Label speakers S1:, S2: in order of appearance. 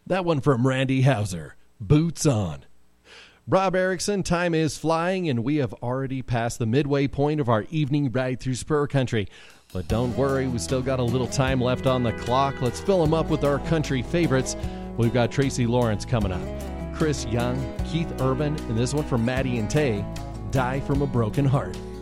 S1: That one from Randy Hauser, Boots On. Rob Erickson, time is flying, and we have already passed the midway point of our evening ride through Spur Country. But don't worry, we still got a little time left on the clock. Let's fill them up with our country favorites. We've got Tracy Lawrence coming up, Chris Young, Keith Urban, and this one from Maddie and Tay, Die from a Broken Heart.